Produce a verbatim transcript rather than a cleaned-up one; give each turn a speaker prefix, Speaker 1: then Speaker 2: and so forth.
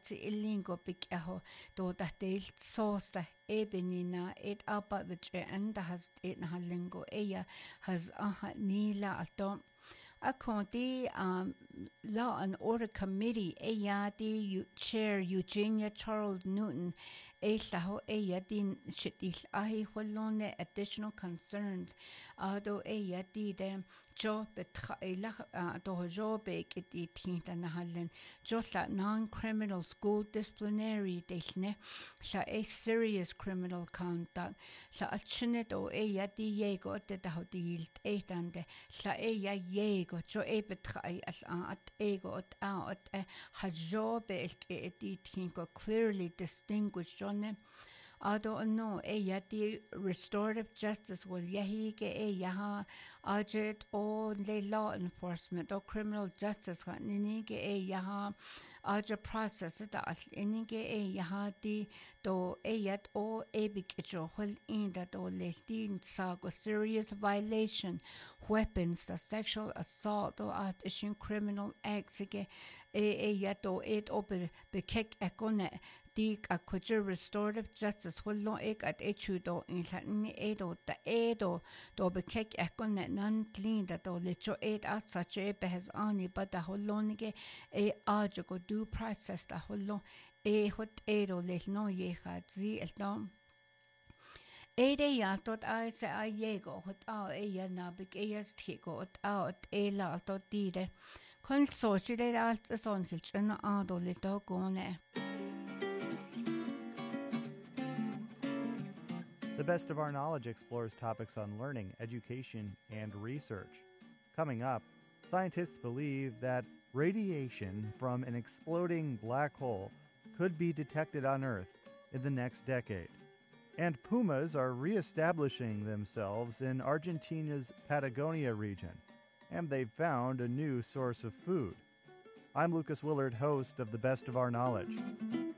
Speaker 1: ati illingo big aho do da del sosta ebenina et apa which and has it halingo eya has aha nila atom According um, Law and Order Committee, Ayadi Chair Eugenia Charles Newton, Elaho Ayadin Shitil Ahi Holone additional concerns, Ado Ayadi them job betrayla do job ekiti tinta nahallen just like non-criminal school disciplinary dechne sa a serious criminal conduct sa achnet o Ayadi yego te dahodil etande sa eya yego jo e betray as at ego at out ha job ekiti tinko clearly distinguished jonne Ado no e yati restorative justice will yahi ke e yaha ajet o le law enforcement or criminal justice nini ke e yaha aja process da nini ke e yaha di do e yat o e big jo hol in da do le tin sago serious violation weapons the sexual assault or at issuing criminal acts ke e e yato et o be kek ekone Dig a kujer restorative justice will no ek at echudo in Latin edo da edo do bekek ekon net non clean that do lecho ed as such e behes ani but the holonige e ajo due process da holo e hot edo le no ye hat zi el dom Ede ya tot a se a yego hot a e ya na bek e ya tiko ot a ot e la tot dide kon so sile alt son silchna a do le to gone
Speaker 2: The Best of Our Knowledge explores topics on learning, education, and research. Coming up, scientists believe that radiation from an exploding black hole could be detected on Earth in the next decade. And pumas are reestablishing themselves in Argentina's Patagonia region, and they've found a new source of food. I'm Lucas Willard, host of The Best of Our Knowledge.